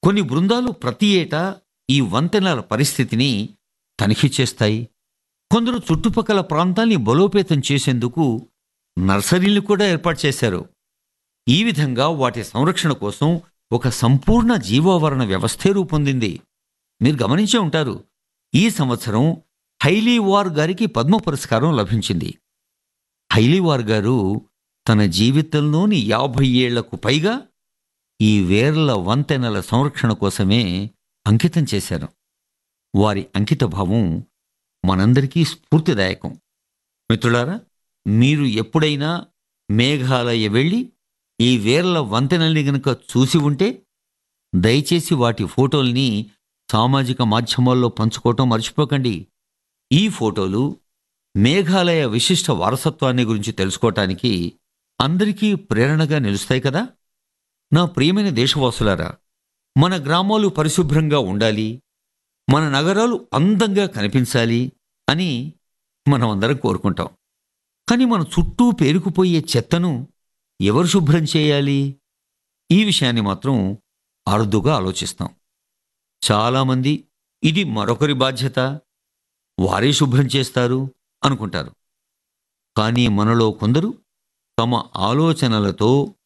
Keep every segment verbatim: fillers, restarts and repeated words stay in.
కొన్ని బృందాలు ప్రతి ఏటా ఈ వంతెనల పరిస్థితిని తనిఖీ చేస్తాయి. కొందరు చుట్టుపక్కల ప్రాంతాల్ని బలోపేతం చేసేందుకు నర్సరీలు కూడా ఏర్పాటు చేశారు. ఈ విధంగా వాటి సంరక్షణ కోసం ఒక సంపూర్ణ జీవావరణ వ్యవస్థే రూపొందింది. మీరు గమనించే ఉంటారు, ఈ సంవత్సరం హైలీవార్ గారికి పద్మ పురస్కారం లభించింది. హైలీవార్ గారు తన జీవితంలోని యాభై ఏళ్లకు పైగా ఈ వేర్ల వంతెనల సంరక్షణ కోసమే అంకితం చేశారు. వారి అంకితభావం మనందరికీ స్ఫూర్తిదాయకం. మిత్రులారా, మీరు ఎప్పుడైనా మేఘాలయ వెళ్ళి ఈ వేర్ల వంతెనల్ని గనుక చూసి ఉంటే దయచేసి వాటి ఫోటోల్ని సామాజిక మాధ్యమాల్లో పంచుకోవటం మర్చిపోకండి. ఈ ఫోటోలు మేఘాలయ విశిష్ట వారసత్వాన్ని గురించి తెలుసుకోవటానికి అందరికీ ప్రేరణగా నిలుస్తాయి కదా. నా ప్రియమైన దేశవాసులారా, మన గ్రామాలు పరిశుభ్రంగా ఉండాలి, మన నగరాలు అందంగా కనిపించాలి అని మనం అందరం కోరుకుంటాం. కానీ మన చుట్టూ పేరుకుపోయే చెత్తను ఎవరు శుభ్రం చేయాలి? ఈ విషయాన్ని మాత్రం అరుదుగా ఆలోచిస్తాం. చాలామంది ఇది మరొకరి బాధ్యత, వారే శుభ్రం చేస్తారు అనుకుంటారు. కానీ మనలో కొందరు తమ ఆలోచనలతో,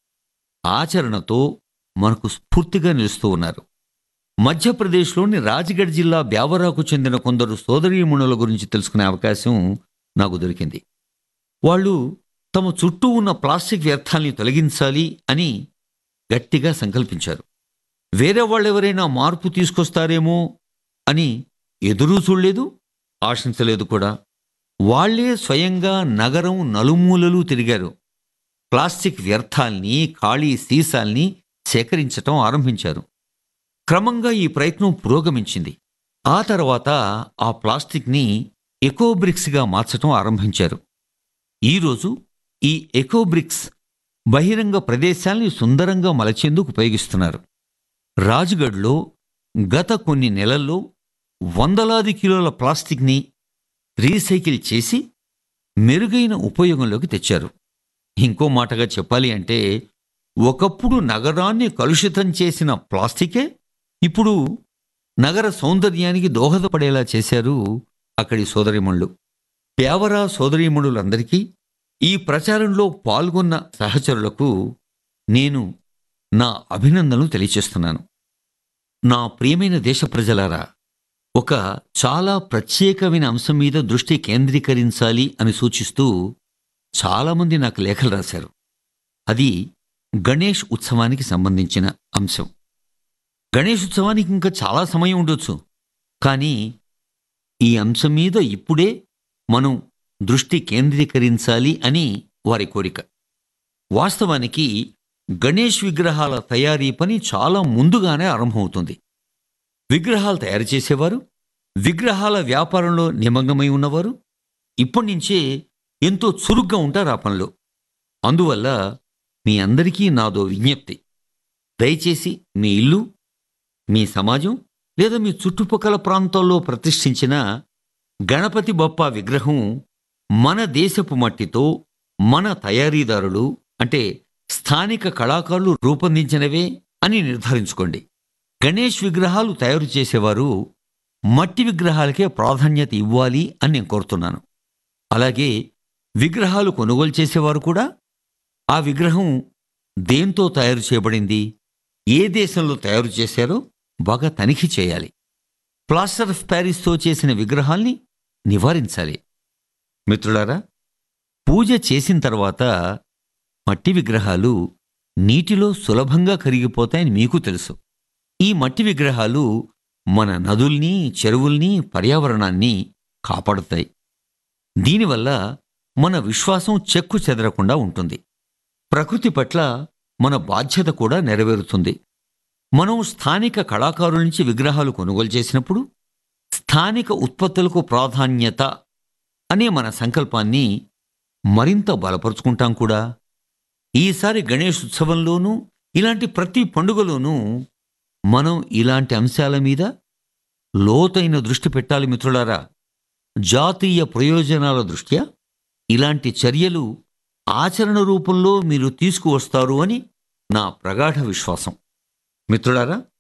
ఆచరణతో మనకు స్ఫూర్తిగా నిలుస్తూ ఉన్నారు. మధ్యప్రదేశ్లోని రాజ్గఢ్ జిల్లా బ్యావరాకు చెందిన కొందరు సోదరీమణుల గురించి తెలుసుకునే అవకాశం నాకు దొరికింది. వాళ్ళు తమ చుట్టూ ఉన్న ప్లాస్టిక్ వ్యర్థాల్ని తొలగించాలి అని గట్టిగా సంకల్పించారు. వేరే వాళ్ళెవరైనా మార్పు తీసుకొస్తారేమో అని ఎదురూ చూడలేదు, ఆశించలేదు కూడా. వాళ్లే స్వయంగా నగరం నలుమూలలు తిరిగారు. ప్లాస్టిక్ వ్యర్థాల్ని, ఖాళీ సీసాల్ని సేకరించటం ఆరంభించారు. క్రమంగా ఈ ప్రయత్నం పురోగమించింది. ఆ తర్వాత ఆ ప్లాస్టిక్ని ఎకోబ్రిక్స్గా మార్చటం ఆరంభించారు. ఈరోజు ఈ ఎకోబ్రిక్స్ బహిరంగ ప్రదేశాల్ని సుందరంగా మలచేందుకు ఉపయోగిస్తున్నారు. రాజ్గఢ్లో గత కొన్ని నెలల్లో వందలాది కిలోల ప్లాస్టిక్ని రీసైకిల్ చేసి మెరుగైన ఉపయోగంలోకి తెచ్చారు. ఇంకో మాటగా చెప్పాలి అంటే, ఒకప్పుడు నగరాన్ని కలుషితం చేసిన ప్లాస్టికే ఇప్పుడు నగర సౌందర్యానికి దోహదపడేలా చేశారు అక్కడి సోదరీమణులు. బ్యావరా సోదరీమణులందరికీ, ఈ ప్రచారంలో పాల్గొన్న సహచరులకు నేను నా అభినందనలు తెలియచేస్తున్నాను. నా ప్రియమైన దేశ ప్రజలారా, ఒక చాలా ప్రత్యేకమైన అంశం మీద దృష్టి కేంద్రీకరించాలి అని సూచిస్తూ చాలామంది నాకు లేఖలు రాశారు. అది గణేష్ ఉత్సవానికి సంబంధించిన అంశం. గణేష్ ఉత్సవానికి ఇంకా చాలా సమయం ఉండొచ్చు, కానీ ఈ అంశం మీద ఇప్పుడే మనం దృష్టి కేంద్రీకరించాలి అని వారి కోరిక. వాస్తవానికి గణేష్ విగ్రహాల తయారీ పని చాలా ముందుగానే ఆరంభమవుతుంది. విగ్రహాలు తయారు చేసేవారు, విగ్రహాల వ్యాపారంలో నిమగ్నమై ఉన్నవారు ఇప్పటినుంచే ఎంతో చురుగ్గా ఉంటారు ఆ పనిలో. అందువల్ల మీ అందరికీ నాదో విజ్ఞప్తి. దయచేసి మీ ఇల్లు, మీ సమాజం లేదా మీ చుట్టుపక్కల ప్రాంతాల్లో ప్రతిష్ఠించిన గణపతి బప్పా విగ్రహం మన దేశపు మట్టితో, మన తయారీదారులు అంటే స్థానిక కళాకారులు రూపొందించినవే అని నిర్ధారించుకోండి. గణేష్ విగ్రహాలు తయారు చేసేవారు మట్టి విగ్రహాలకే ప్రాధాన్యత ఇవ్వాలి అని నేను కోరుతున్నాను. అలాగే విగ్రహాలు కొనుగోలు చేసేవారు కూడా ఆ విగ్రహం దేంతో తయారు చేయబడింది, ఏ దేశంలో తయారు చేశారో బాగా తనిఖీ చేయాలి. ప్లాస్టర్ ఆఫ్ ప్యారిస్తో చేసిన విగ్రహాల్ని నివారించాలి. మిత్రులారా, పూజ చేసిన తర్వాత మట్టి విగ్రహాలు నీటిలో సులభంగా కరిగిపోతాయని మీకు తెలుసు. ఈ మట్టి విగ్రహాలు మన నదుల్ని, చెరువుల్ని, పర్యావరణాన్ని కాపాడుతాయి. దీనివల్ల మన విశ్వాసం చెక్కు చెదరకుండా ఉంటుంది. ప్రకృతి పట్ల మన బాధ్యత కూడా నెరవేరుతుంది. మనం స్థానిక కళాకారుల నుంచి విగ్రహాలు కొనుగోలు చేసినప్పుడు స్థానిక ఉత్పత్తులకు ప్రాధాన్యత అనే మన సంకల్పాన్ని మరింత బలపరుచుకుంటాం కూడా. ఈసారి గణేష్ ఉత్సవంలోనూ, ఇలాంటి ప్రతి పండుగలోనూ మనం ఇలాంటి అంశాల మీద లోతైన దృష్టి పెట్టాలి మిత్రులారా. జాతీయ ప్రయోజనాల దృష్ట్యా ఇలాంటి చర్యలు ఆచరణ రూపంలో మీరు తీసుకువస్తారు అని నా ప్రగాఢ విశ్వాసం. మిత్రులారా,